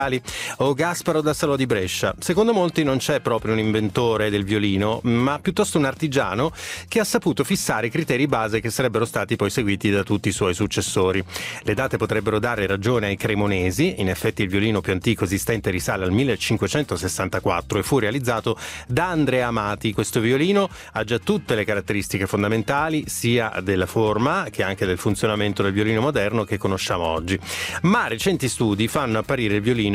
o Gasparo da Salò di Brescia. Secondo molti non c'è proprio un inventore del violino, ma piuttosto un artigiano che ha saputo fissare i criteri base che sarebbero stati poi seguiti da tutti i suoi successori. Le date potrebbero dare ragione ai cremonesi. In effetti il violino più antico esistente risale al 1564 e fu realizzato da Andrea Amati. Questo violino ha già tutte le caratteristiche fondamentali sia della forma che anche del funzionamento del violino moderno che conosciamo oggi. Ma recenti studi fanno apparire il violino